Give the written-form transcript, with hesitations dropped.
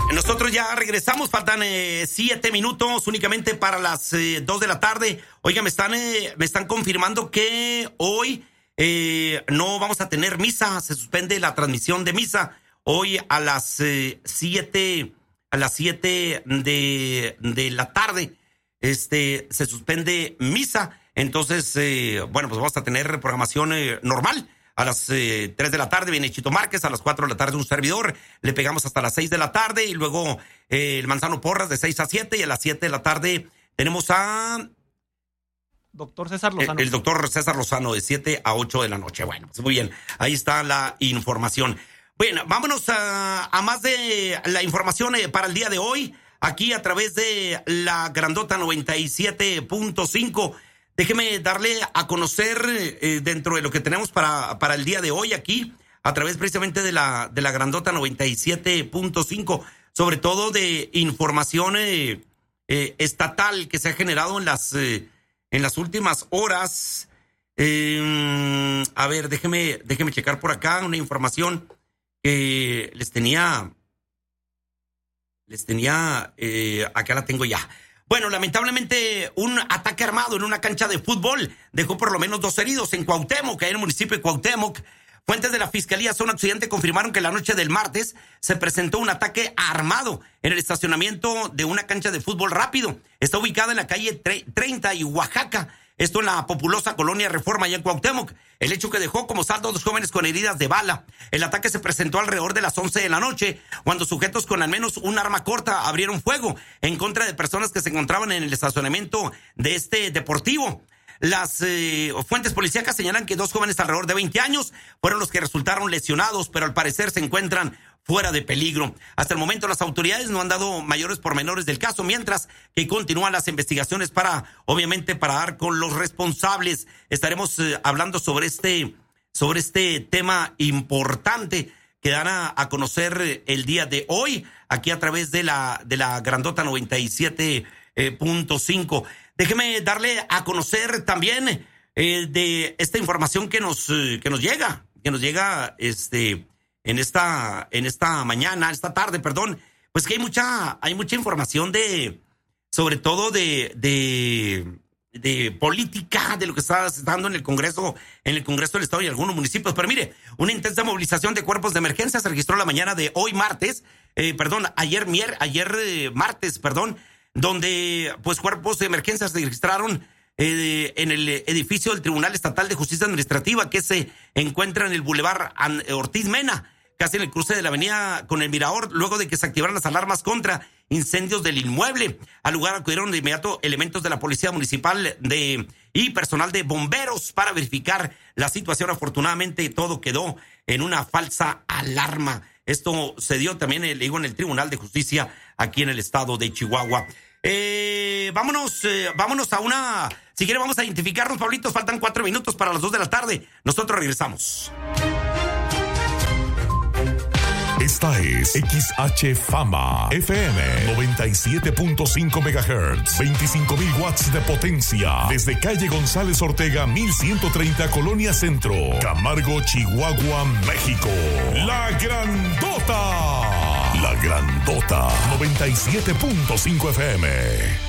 Nosotros ya regresamos, faltan 7 minutos únicamente para las 2 de la tarde. Oiga, me están confirmando que hoy no vamos a tener misa, se suspende la transmisión de misa. Hoy a las 7 de la tarde se suspende misa. Entonces, bueno, pues vamos a tener programación normal. A las 3 de la tarde viene Chito Márquez, a las 4 de la tarde un servidor, le pegamos hasta las 6 de la tarde y luego el Manzano Porras de 6 a 7 y a las 7 de la tarde tenemos a... Doctor César Lozano. El doctor César Lozano de 7 a 8 de la noche. Bueno, pues muy bien, ahí está la información. Bueno, vámonos a más de la información para el día de hoy, aquí a través de la Grandota 97.5. Déjeme darle a conocer dentro de lo que tenemos para el día de hoy aquí, a través precisamente de la Grandota 97.5, sobre todo de información estatal que se ha generado en las últimas horas. A ver, déjeme checar por acá una información que les tenía, acá la tengo ya. Bueno, lamentablemente un ataque armado en una cancha de fútbol dejó por lo menos 2 heridos en Cuauhtémoc, en el municipio de Cuauhtémoc. Fuentes de la Fiscalía Zona Occidente confirmaron que la noche del martes se presentó un ataque armado en el estacionamiento de una cancha de fútbol rápido. Está ubicada en la calle 30 y Oaxaca. Esto en la populosa colonia Reforma, allá en Cuauhtémoc. El hecho que dejó como saldo a 2 jóvenes con heridas de bala. El ataque se presentó alrededor de las 11 de la noche, cuando sujetos con al menos un arma corta abrieron fuego en contra de personas que se encontraban en el estacionamiento de este deportivo. Las fuentes policíacas señalan que 2 jóvenes alrededor de 20 años fueron los que resultaron lesionados, pero al parecer se encuentran fuera de peligro. Hasta el momento las autoridades no han dado mayores pormenores del caso, mientras que continúan las investigaciones obviamente para dar con los responsables. Estaremos hablando sobre este tema importante que dan a conocer el día de hoy, aquí a través de la Grandota 97.5. Déjeme darle a conocer también de esta información que nos llega en esta tarde, pues que hay mucha información sobre todo de política, de lo que está dando en el Congreso del Estado y algunos municipios. Pero mire, una intensa movilización de cuerpos de emergencia se registró la mañana de hoy ayer martes, donde pues cuerpos de emergencia se registraron en el edificio del Tribunal Estatal de Justicia Administrativa, que se encuentra en el Boulevard Ortiz Mena, casi en el cruce de la avenida con el Mirador, luego de que se activaran las alarmas contra incendios del inmueble. Al lugar acudieron de inmediato elementos de la Policía Municipal y personal de bomberos para verificar la situación. Afortunadamente todo quedó en una falsa alarma. Esto se dio también, en el Tribunal de Justicia aquí en el estado de Chihuahua. Vámonos a una... Si quiere vamos a identificarnos, Pablitos, faltan 4 minutos para las 2 de la tarde. Nosotros regresamos. Esta es XH Fama FM 97.5 MHz, 25,000 watts de potencia, desde calle González Ortega 1130, Colonia Centro, Camargo, Chihuahua, México. La Grandota 97.5 FM.